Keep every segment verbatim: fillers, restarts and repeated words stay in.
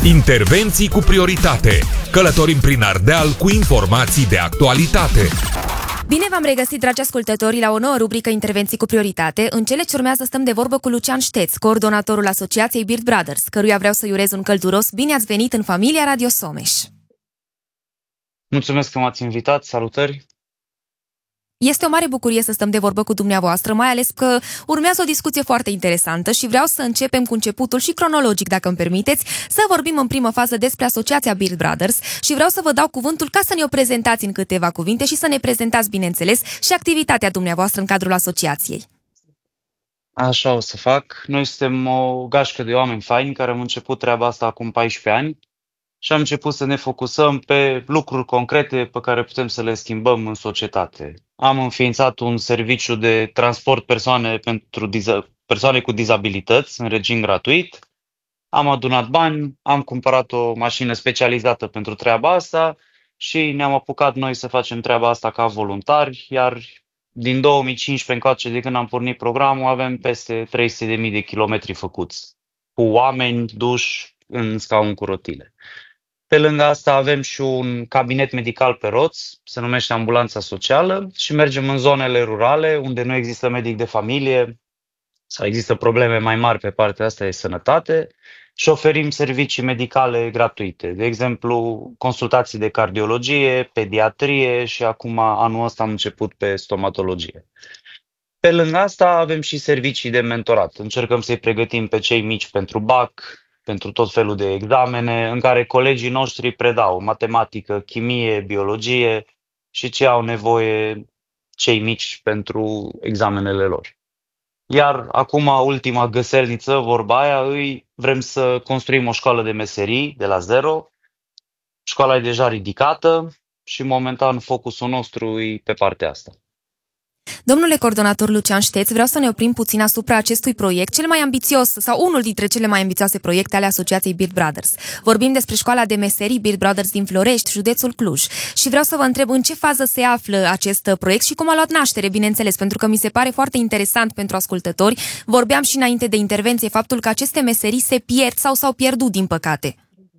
Intervenții cu prioritate. Călătorim prin Ardeal cu informații de actualitate. Bine v-am regăsit, dragi ascultători, la o nouă rubrică Intervenții cu prioritate. În cele ce urmează stăm de vorbă cu Lucian Șteț, coordonatorul Asociației Beard Brothers, căruia vreau să-i urez un călduros bine ați venit în familia Radio Someș. Mulțumesc că m-ați invitat, salutări! Este o mare bucurie să stăm de vorbă cu dumneavoastră, mai ales că urmează o discuție foarte interesantă și vreau să începem cu începutul și cronologic, dacă îmi permiteți, să vorbim în primă fază despre Asociația Beard Brothers și vreau să vă dau cuvântul ca să ne o prezentați în câteva cuvinte și să ne prezentați, bineînțeles, și activitatea dumneavoastră în cadrul asociației. Așa o să fac. Noi suntem o gașcă de oameni faini care am început treaba asta acum paisprezece ani și am început să ne focusăm pe lucruri concrete pe care putem să le schimbăm în societate. Am înființat un serviciu de transport persoane pentru persoane cu dizabilități în regim gratuit. Am adunat bani, am cumpărat o mașină specializată pentru treaba asta și ne-am apucat noi să facem treaba asta ca voluntari, iar din două mii cincisprezece încoace, de când am pornit programul, avem peste trei sute de mii de kilometri făcuți, cu oameni duși în scaun cu rotile. Pe lângă asta avem și un cabinet medical pe roți, se numește Ambulanța Socială și mergem în zonele rurale unde nu există medic de familie sau există probleme mai mari pe partea asta de sănătate și oferim servicii medicale gratuite. De exemplu, consultații de cardiologie, pediatrie și acum anul ăsta am început pe stomatologie. Pe lângă asta avem și servicii de mentorat. Încercăm să-i pregătim pe cei mici pentru B A C, pentru tot felul de examene, în care colegii noștri predau matematică, chimie, biologie și ce au nevoie cei mici pentru examenele lor. Iar acum, ultima găselniță, vorba aia, îi vrem să construim o școală de meserii de la zero. Școala e deja ridicată și momentan focusul nostru e pe partea asta. Domnule coordonator Lucian Șteț, vreau să ne oprim puțin asupra acestui proiect, cel mai ambițios sau unul dintre cele mai ambițioase proiecte ale Asociației Beard Brothers. Vorbim despre școala de meserii Beard Brothers din Florești, județul Cluj. Și vreau să vă întreb în ce fază se află acest proiect și cum a luat naștere, bineînțeles, pentru că mi se pare foarte interesant pentru ascultători. Vorbeam și înainte de intervenție faptul că aceste meserii se pierd sau s-au pierdut, din păcate.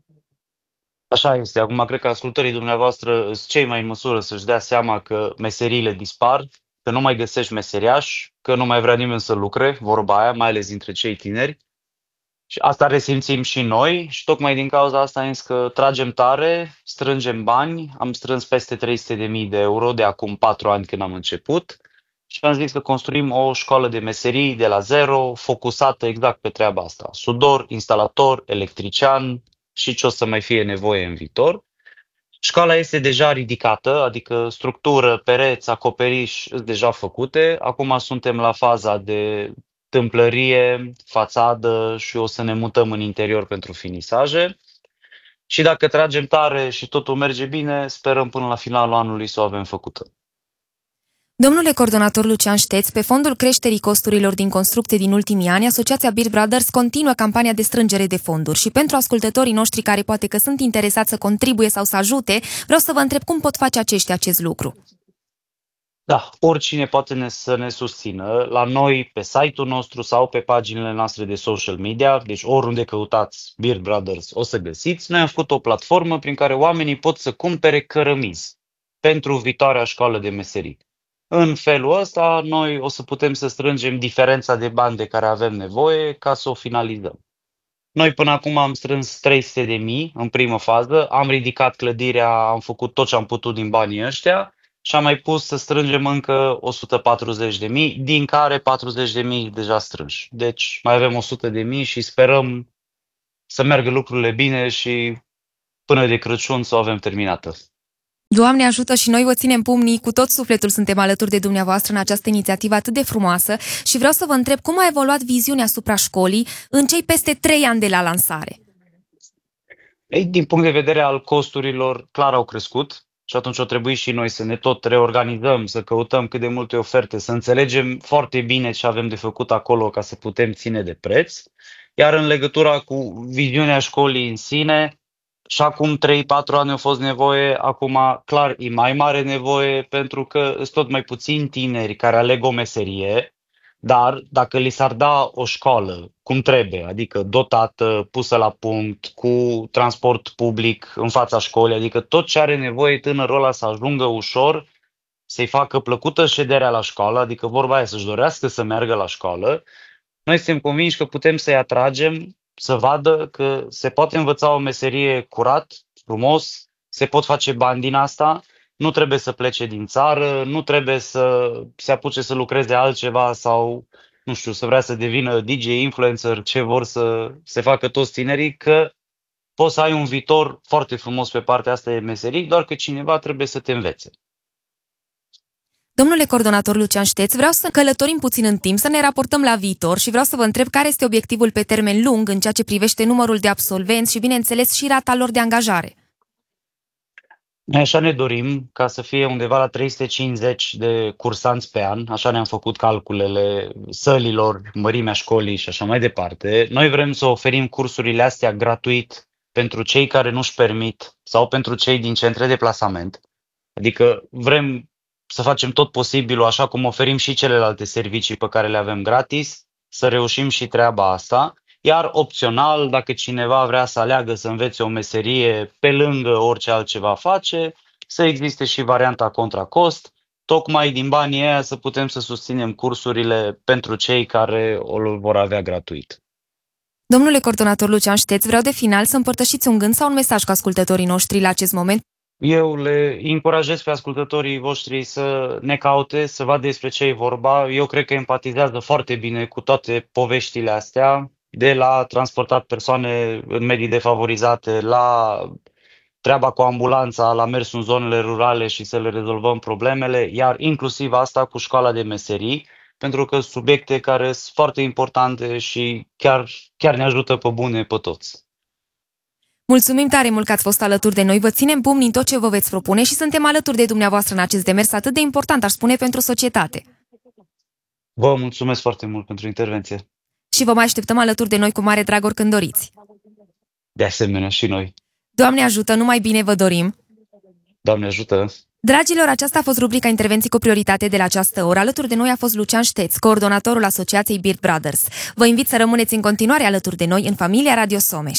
Așa este. Acum cred că ascultării dumneavoastră sunt cei mai în măsură să-și dea seama că meseriile dispar, că nu mai găsești meseriaș, că nu mai vrea nimeni să lucre, vorba aia, mai ales dintre cei tineri. Și asta resimțim și noi și tocmai din cauza asta am zis că tragem tare, strângem bani, am strâns peste trei sute de mii de euro de acum patru ani când am început și am zis că construim o școală de meserii de la zero, focusată exact pe treaba asta. Sudor, instalator, electrician și ce o să mai fie nevoie în viitor. Școala este deja ridicată, adică structură, pereți, acoperiș sunt deja făcute. Acum suntem la faza de tâmplărie, fațadă și o să ne mutăm în interior pentru finisaje. Și dacă tragem tare și totul merge bine, sperăm până la finalul anului să o avem făcută. Domnule coordonator Lucian Șteț, pe fondul creșterii costurilor din construcție din ultimii ani, Asociația Beard Brothers continuă campania de strângere de fonduri și pentru ascultătorii noștri care poate că sunt interesați să contribuie sau să ajute, vreau să vă întreb cum pot face aceștia acest lucru. Da, oricine poate ne, să ne susțină la noi pe site-ul nostru sau pe paginile noastre de social media, deci oriunde căutați Beard Brothers o să găsiți. Noi am făcut o platformă prin care oamenii pot să cumpere cărămizi pentru viitoarea școală de meserii. În felul ăsta, noi o să putem să strângem diferența de bani de care avem nevoie ca să o finalizăm. Noi până acum am strâns trei sute de mii în primă fază, am ridicat clădirea, am făcut tot ce am putut din banii ăștia și am mai pus să strângem încă o sută patruzeci de mii, din care patruzeci de mii deja strânși. Deci mai avem o sută de mii și sperăm să meargă lucrurile bine și până de Crăciun să o avem terminată. Doamne ajută și noi vă ținem pumnii, cu tot sufletul suntem alături de dumneavoastră în această inițiativă atât de frumoasă și vreau să vă întreb cum a evoluat viziunea asupra școlii în cei peste trei ani de la lansare. Ei, din punct de vedere al costurilor, clar au crescut și atunci o trebuie și noi să ne tot reorganizăm, să căutăm cât de multe oferte, să înțelegem foarte bine ce avem de făcut acolo ca să putem ține de preț. Iar în legătura cu viziunea școlii în sine, și acum trei patru ani a fost nevoie, acum clar e mai mare nevoie pentru că sunt tot mai puțini tineri care aleg o meserie. Dar dacă li s-ar da o școală cum trebuie, adică dotată, pusă la punct, cu transport public în fața școlii, adică tot ce are nevoie tânărul ăla să ajungă ușor, să-i facă plăcută șederea la școală, adică vorba aia să-și dorească să meargă la școală, noi suntem convinși că putem să-i atragem, să vadă că se poate învăța o meserie curat, frumos, se pot face bani din asta, nu trebuie să plece din țară, nu trebuie să se apuce să lucreze altceva sau, nu știu, să vrea să devină D J, influencer, ce vor să se facă toți tinerii, că poți să ai un viitor foarte frumos pe partea asta de meserii, doar că cineva trebuie să te învețe. Domnule coordonator Lucian Șteț, vreau să călătorim puțin în timp, să ne raportăm la viitor și vreau să vă întreb care este obiectivul pe termen lung în ceea ce privește numărul de absolvenți și, bineînțeles, și rata lor de angajare. Noi așa ne dorim, ca să fie undeva la trei sute cincizeci de cursanți pe an, așa ne-am făcut calculele sălilor, mărimea școlii și așa mai departe. Noi vrem să oferim cursurile astea gratuit pentru cei care nu-și permit sau pentru cei din centre de plasament. Adică vrem să facem tot posibilul, așa cum oferim și celelalte servicii pe care le avem gratis, să reușim și treaba asta. Iar opțional, dacă cineva vrea să aleagă să învețe o meserie pe lângă orice altceva face, să existe și varianta contra cost, tocmai din banii aia să putem să susținem cursurile pentru cei care o vor avea gratuit. Domnule coordonator Lucian Șteț, vreau de final să împărtășiți un gând sau un mesaj cu ascultătorii noștri la acest moment. Eu le încurajez pe ascultătorii voștri să ne caute, să vadă despre ce e vorba. Eu cred că empatizează foarte bine cu toate poveștile astea, de la transportat persoane în medii defavorizate, la treaba cu ambulanța, la mers în zonele rurale și să le rezolvăm problemele, iar inclusiv asta cu școala de meserii, pentru că subiecte care sunt foarte importante și chiar, chiar ne ajută pe bune pe toți. Mulțumim tare mult că ați fost alături de noi, vă ținem pumni în tot ce vă veți propune și suntem alături de dumneavoastră în acest demers atât de important, aș spune, pentru societate. Vă mulțumesc foarte mult pentru intervenție. Și vă mai așteptăm alături de noi cu mare drag oricând doriți. De asemenea și noi. Doamne ajută, numai bine vă dorim. Doamne ajută. Dragilor, aceasta a fost rubrica Intervenții cu prioritate de la această oră. Alături de noi a fost Lucian Șteț, coordonatorul Asociației Beard Brothers. Vă invit să rămâneți în continuare alături de noi în familia Radio Someș.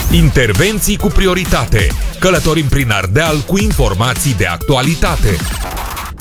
Intervenții cu prioritate. Călătorim prin Ardeal cu informații de actualitate.